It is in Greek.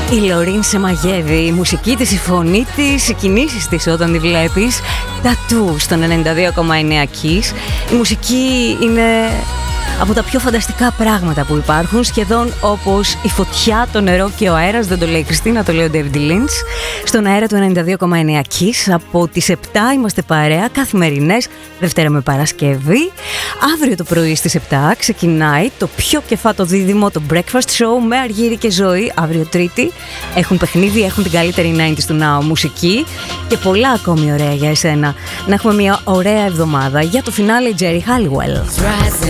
Η Λωρίν σε μαγεύει, η μουσική της, η φωνή της, οι κινήσεις της όταν τη βλέπεις. Τατού στον 92,9 Kiss. Η μουσική είναι από τα πιο φανταστικά πράγματα που υπάρχουν, σχεδόν όπως η φωτιά, το νερό και ο αέρας. Δεν το λέει η Κριστίνα, το λέει ο David Lynch. Στον αέρα του 92,9 Kiss. Από τις 7 είμαστε παρέα, καθημερινές, Δευτέρα με Παρασκευή. Αύριο το πρωί στις 7 ξεκινάει το πιο κεφάτο δίδυμο, το Breakfast Show με Αργύρη και Ζωή. Αύριο Τρίτη έχουν παιχνίδι, έχουν την καλύτερη 90's του Now μουσική και πολλά ακόμη ωραία για εσένα. Να έχουμε μια ωραία εβδομάδα. Για το φινάλε Jerry Halliwell.